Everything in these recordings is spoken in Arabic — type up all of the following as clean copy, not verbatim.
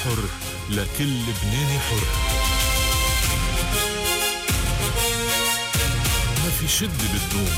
حر لكل لبناني حر. ما في شدة بتدوم.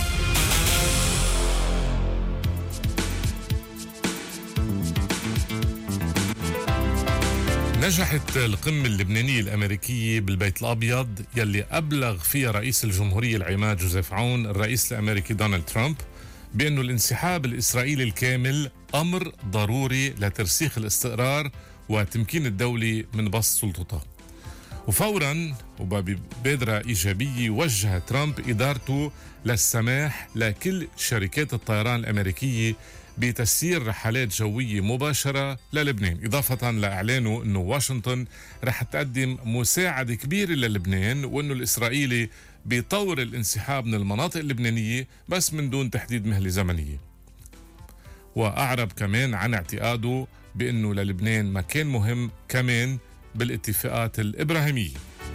نجحت القمة اللبنانية الأمريكية بالبيت الأبيض يلي أبلغ فيها رئيس الجمهورية العماد جوزيف عون الرئيس الأمريكي دونالد ترامب بأنه الانسحاب الإسرائيلي الكامل أمر ضروري لترسيخ الاستقرار وتمكين الدولة من بسط سلطتها. وفوراً وببادرة إيجابية وجه ترامب إدارته للسماح لكل شركات الطيران الأمريكية بتسيير رحلات جوية مباشرة للبنان، إضافة لإعلانه أنه واشنطن رح تقدم مساعدة كبيرة للبنان وأنه الإسرائيلي بيطور الانسحاب من المناطق اللبنانية بس من دون تحديد مهلة زمنية. وأعرب كمان عن اعتقاده بأنه للبنان مكان مهم كمان بالاتفاقات الإبراهيمية.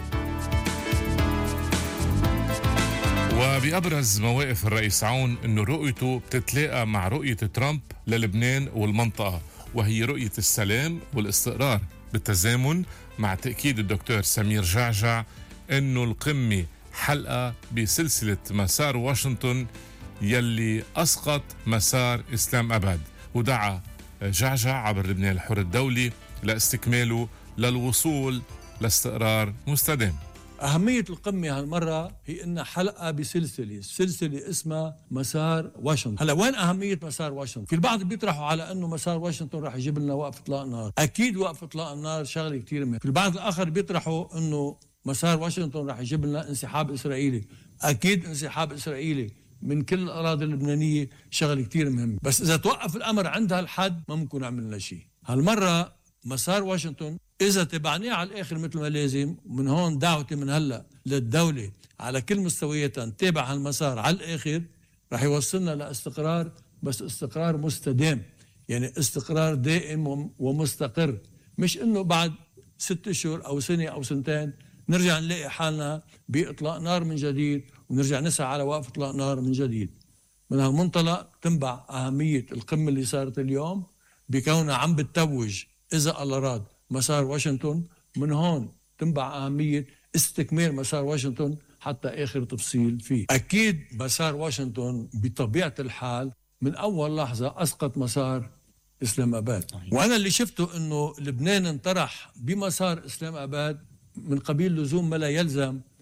وبأبرز مواقف الرئيس عون أنه رؤيته بتتلاقى مع رؤية ترامب للبنان والمنطقة، وهي رؤية السلام والاستقرار بالتزامن مع تأكيد الدكتور سمير جعجع أنه القمة حلقة بسلسلة مسار واشنطن يلي أسقط مسار إسلام أباد. ودعا جعجع عبر لبنان الحر الدولي لاستكماله للوصول لاستقرار مستدام. أهمية القمة هالمرة هي إنها حلقة بسلسلة اسمها مسار واشنطن. هلا وين أهمية مسار واشنطن؟ في البعض بيطرحوا على إنه مسار واشنطن راح يجيب لنا وقف إطلاق نار. أكيد وقف إطلاق النار شغلة كتير مهمة. في البعض الآخر بيطرحوا إنه مسار واشنطن راح يجيب لنا انسحاب إسرائيلي. أكيد انسحاب إسرائيلي من كل الأراضي اللبنانية شغلة كتير مهمة. بس إذا توقف الأمر عند هالحد ما ممكن عملنا شيء. هالمرة مسار واشنطن إذا تبعناه على الآخر مثل ما لازم، من هون دعوتي من هلأ للدولة على كل مستوياتها نتابع هالمسار على الآخر، رح يوصلنا لاستقرار، بس استقرار مستدام، يعني استقرار دائم ومستقر، مش إنه بعد 6 أشهر أو سنة أو سنتين نرجع نلاقي حالنا بإطلاق نار من جديد ونرجع نسعى على وقف إطلاق نار من جديد. من هالمنطلق تنبع أهمية القمة اللي صارت اليوم بكونها عم بتتوج إذا الله راد مسار واشنطن. من هون تنبع أهمية استكمال مسار واشنطن حتى آخر تفصيل فيه. أكيد مسار واشنطن بطبيعة الحال من أول لحظة أسقط مسار إسلام أباد. وأنا اللي شفته أنه لبنان انطرح بمسار إسلام أباد من قبيل لزوم ما لا يلزم